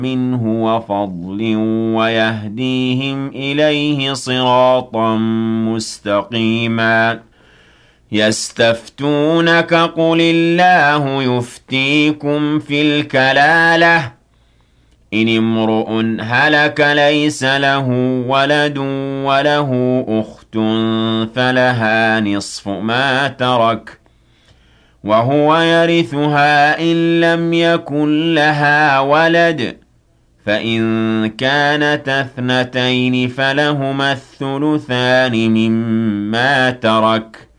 منه وفضل ويهديهم إليه صراطا مستقيما يستفتونك قل الله يفتيكم في الكلالة إن امرؤ هلك ليس له ولد وله أخت فلها نصف ما ترك وهو يرثها إن لم يكن لها ولد فإن كانت اثنتين فلهما الثلثان مما ترك